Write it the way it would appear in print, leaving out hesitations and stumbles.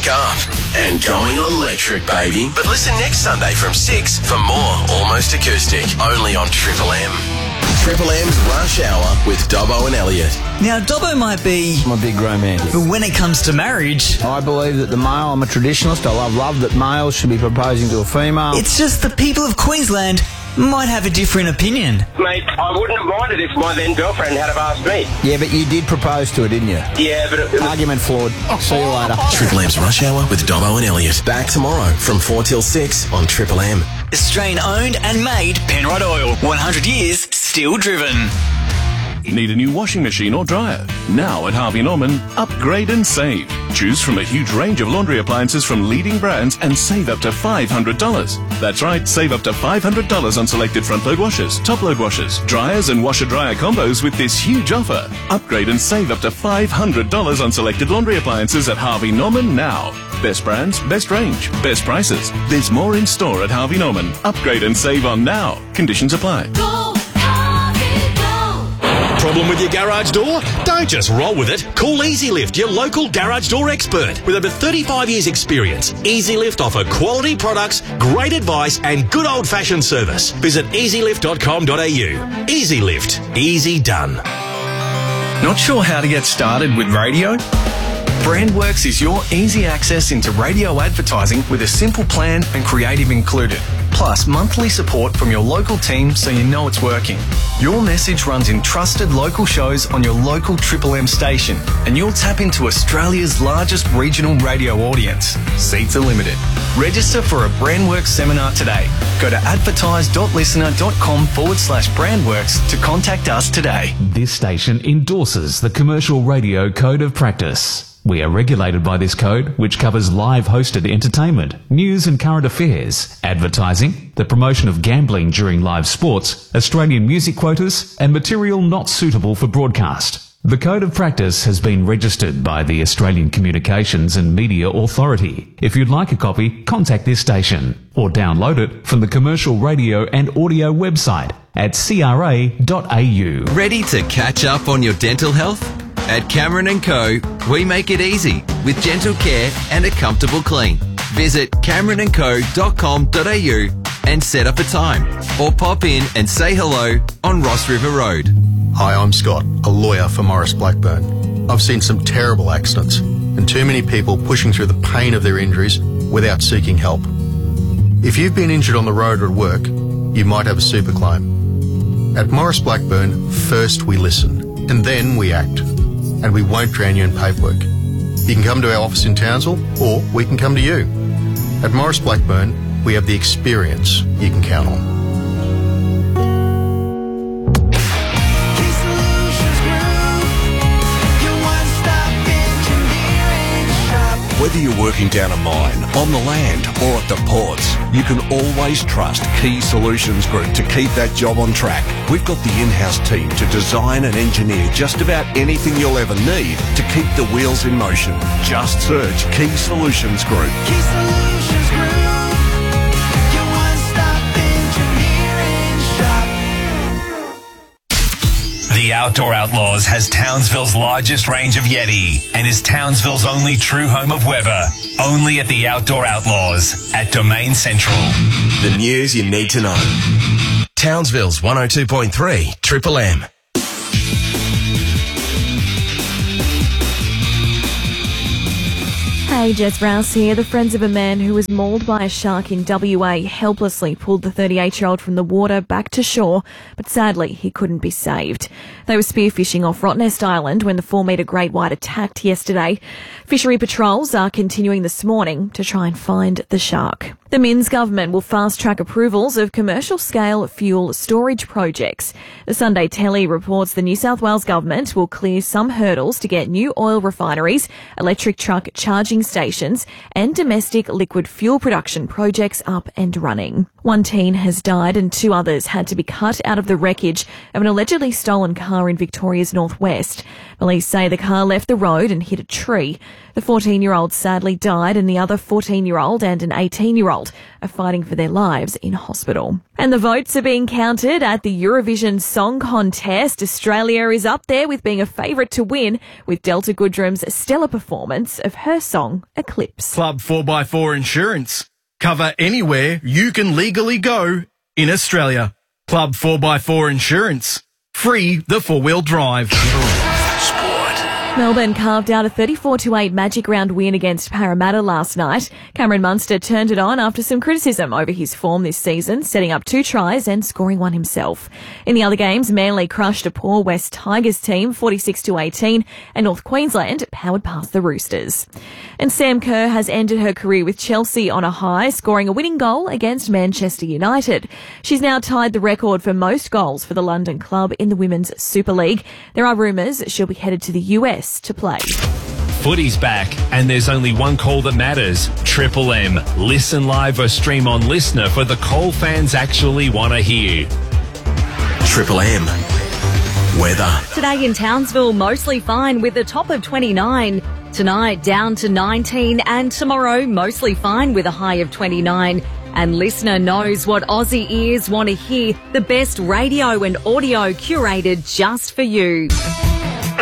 back up and going electric, baby. But listen next Sunday from 6 for more Almost Acoustic, only on Triple M. Triple M's Rush Hour with Dobbo and Elliot. Now, Dobbo might be... I'm a big romantic. But when it comes to marriage... I believe that the male, I'm a traditionalist, I love that males should be proposing to a female. It's just the people of Queensland might have a different opinion. Mate, I wouldn't have minded if my then girlfriend had have asked me. Yeah, but you did propose to her, didn't you? Yeah, but... Argument flawed. See you later. Triple M's Rush Hour with Dobbo and Elliot. Back tomorrow from 4 till 6 on Triple M. Australian owned and made Penrod Oil. 100 years, still driven. Need a new washing machine or dryer? Now at Harvey Norman, upgrade and save. Choose from a huge range of laundry appliances from leading brands and save up to $500. That's right, save up to $500 on selected front-load washers, top-load washers, dryers and washer-dryer combos with this huge offer. Upgrade and save up to $500 on selected laundry appliances at Harvey Norman now. Best brands, best range, best prices. There's more in store at Harvey Norman. Upgrade and save on now. Conditions apply. Problem with your garage door? Don't just roll with it. Call EasyLift, your local garage door expert. With over 35 years' experience, EasyLift offer quality products, great advice and good old-fashioned service. Visit easylift.com.au. EasyLift. Easy done. Not sure how to get started with radio? Brandworks is your easy access into radio advertising with a simple plan and creative included. Plus monthly support from your local team so you know it's working. Your message runs in trusted local shows on your local Triple M station and you'll tap into Australia's largest regional radio audience. Seats are limited. Register for a Brandworks seminar today. Go to advertise.listener.com/Brandworks to contact us today. This station endorses the Commercial Radio Code of Practice. We are regulated by this code, which covers live hosted entertainment, news and current affairs, advertising, the promotion of gambling during live sports, Australian music quotas, and material not suitable for broadcast. The Code of Practice has been registered by the Australian Communications and Media Authority. If you'd like a copy, contact this station or download it from the Commercial Radio and Audio website at cra.au. Ready to catch up on your dental health? At Cameron & Co, we make it easy with gentle care and a comfortable clean. Visit cameronandco.com.au and set up a time or pop in and say hello on Ross River Road. Hi, I'm Scott, a lawyer for Morris Blackburn. I've seen some terrible accidents and too many people pushing through the pain of their injuries without seeking help. If you've been injured on the road or at work, you might have a super claim. At Morris Blackburn, first we listen and then we act. And we won't drown you in paperwork. You can come to our office in Townsville, or we can come to you. At Morris Blackburn, we have the experience you can count on. Whether you're working down a mine, on the land or at the ports, you can always trust Key Solutions Group to keep that job on track. We've got the in-house team to design and engineer just about anything you'll ever need to keep the wheels in motion. Just search Key Solutions Group. Key Solutions Group, your one-stop engineering shop. The Outdoor Outlaws has Townsville's largest range of Yeti and is Townsville's only true home of Weber. Only at the Outdoor Outlaws at Domain Central. The news you need to know. Townsville's 102.3 Triple M. Hey, Jess Rouse here. The friends of a man who was mauled by a shark in WA helplessly pulled the 38-year-old from the water back to shore, but sadly he couldn't be saved. They were spearfishing off Rottnest Island when the 4-metre great white attacked yesterday. Fishery patrols are continuing this morning to try and find the shark. The Minns government will fast-track approvals of commercial-scale fuel storage projects. The Sunday Telly reports the New South Wales government will clear some hurdles to get new oil refineries, electric truck charging stations and domestic liquid fuel production projects up and running. One teen has died and 2 others had to be cut out of the wreckage of an allegedly stolen car in Victoria's northwest. Police say the car left the road and hit a tree. The 14-year-old sadly died and the other 14-year-old and an 18-year-old child are fighting for their lives in hospital. And the votes are being counted at the Eurovision Song Contest. Australia is up there with being a favourite to win, with Delta Goodrum's stellar performance of her song Eclipse. Club 4x4 Insurance. Cover anywhere you can legally go in Australia. Club 4x4 Insurance. Free the four-wheel drive. Melbourne carved out a 34-8 Magic Round win against Parramatta last night. Cameron Munster turned it on after some criticism over his form this season, setting up 2 tries and scoring one himself. In the other games, Manly crushed a poor West Tigers team 46-18, and North Queensland powered past the Roosters. And Sam Kerr has ended her career with Chelsea on a high, scoring a winning goal against Manchester United. She's now tied the record for most goals for the London club in the Women's Super League. There are rumours she'll be headed to the US to play. Footy's back, and there's only one call that matters. Triple M. Listen live or stream on Listener for the call fans actually want to hear. Triple M. Weather. Today in Townsville, mostly fine with a top of 29. Tonight, down to 19, and tomorrow, mostly fine with a high of 29. And Listener knows what Aussie ears want to hear. The best radio and audio curated just for you.